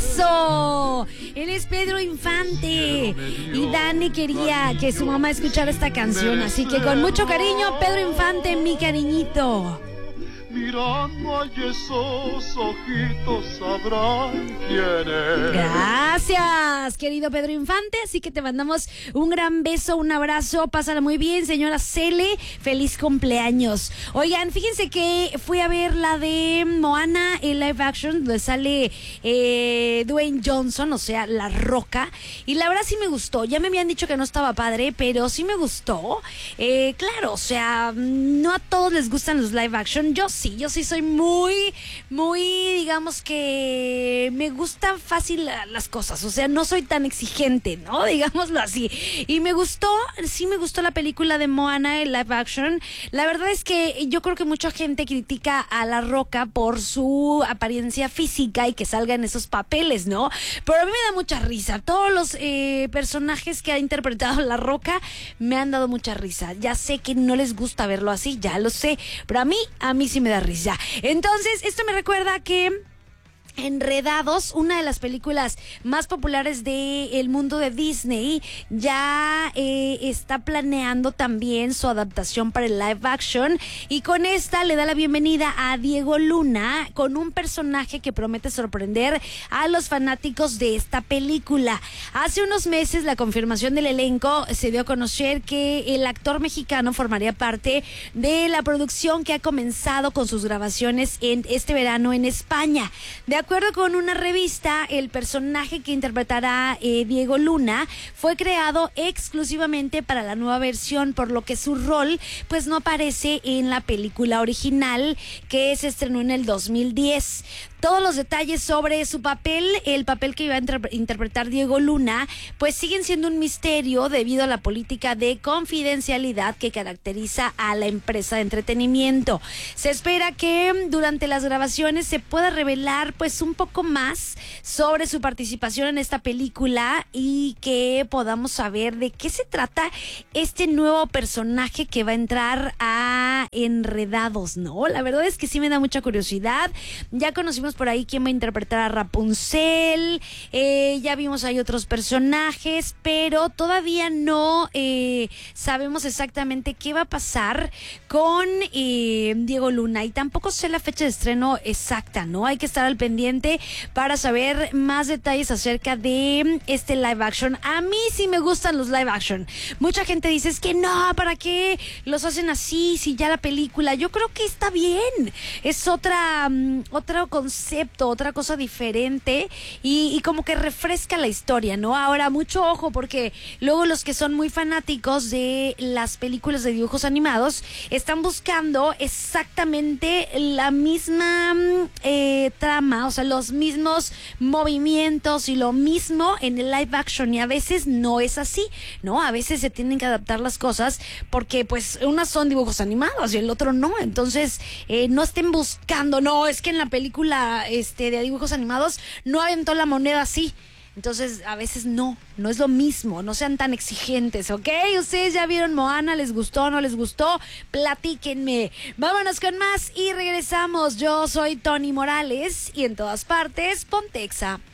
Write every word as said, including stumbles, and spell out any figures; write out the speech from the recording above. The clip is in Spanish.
¡Eso! Él es Pedro Infante. Y Dani quería que su mamá escuchara esta canción. Así que con mucho cariño, Pedro Infante, mi cariñito. Mirando a esos ojitos sabrán quién es. Gracias, querido Pedro Infante. Así que te mandamos un gran beso, un abrazo. Pásala muy bien, señora Cele. Feliz cumpleaños. Oigan, fíjense que fui a ver la de Moana en live action, donde sale eh, Dwayne Johnson, o sea, La Roca. Y la verdad sí me gustó. Ya me habían dicho que no estaba padre, pero sí me gustó. Eh, claro, o sea, no a todos les gustan los live action. Yo sí. Sí, yo sí soy muy, muy, digamos que me gustan fácil las cosas, o sea, no soy tan exigente, ¿no? Digámoslo así. Y me gustó, sí me gustó la película de Moana, el live action. La verdad es que yo creo que mucha gente critica a La Roca por su apariencia física y que salga en esos papeles, ¿no? Pero a mí me da mucha risa. Todos los eh, personajes que ha interpretado La Roca me han dado mucha risa. Ya sé que no les gusta verlo así, ya lo sé, pero a mí, a mí sí me da risa. Entonces, esto me recuerda que Enredados, una de las películas más populares del mundo de Disney, ya eh, está planeando también su adaptación para el live action, y con esta le da la bienvenida a Diego Luna con un personaje que promete sorprender a los fanáticos de esta película. Hace unos meses la confirmación del elenco se dio a conocer que el actor mexicano formaría parte de la producción que ha comenzado con sus grabaciones en este verano en España. De De acuerdo con una revista, el personaje que interpretará eh, Diego Luna fue creado exclusivamente para la nueva versión, por lo que su rol pues no aparece en la película original que se estrenó en el dos mil diez. Todos los detalles sobre su papel, el papel que iba a inter- interpretar Diego Luna, pues siguen siendo un misterio debido a la política de confidencialidad que caracteriza a la empresa de entretenimiento. Se espera que durante las grabaciones se pueda revelar pues un poco más sobre su participación en esta película y que podamos saber de qué se trata este nuevo personaje que va a entrar a Enredados, ¿no? La verdad es que sí me da mucha curiosidad. Ya conocimos por ahí quién va a interpretar a Rapunzel, eh, ya vimos ahí otros personajes, pero todavía no eh, sabemos exactamente qué va a pasar con eh, Diego Luna, y tampoco sé la fecha de estreno exacta, ¿no? Hay que estar al pendiente para saber más detalles acerca de este live action. A mí sí me gustan los live action. Mucha gente dice, es que no, ¿para qué los hacen así si ya la película? Yo creo que está bien, es otra um, otro concepto, otra cosa diferente, y, y como que refresca la historia, ¿no? Ahora, mucho ojo, porque luego los que son muy fanáticos de las películas de dibujos animados están buscando exactamente la misma eh, trama, o sea, los mismos movimientos y lo mismo en el live action, y a veces no es así, ¿no? A veces se tienen que adaptar las cosas porque pues unas son dibujos animados y el otro no. Entonces eh, no estén buscando, no, es que en la película este, de dibujos animados no aventó la moneda así. Entonces, a veces no, no es lo mismo, no sean tan exigentes, ¿ok? Ustedes ya vieron Moana, ¿les gustó, no les gustó? Platíquenme. Vámonos con más y regresamos. Yo soy Tony Morales y en todas partes, Pontexa.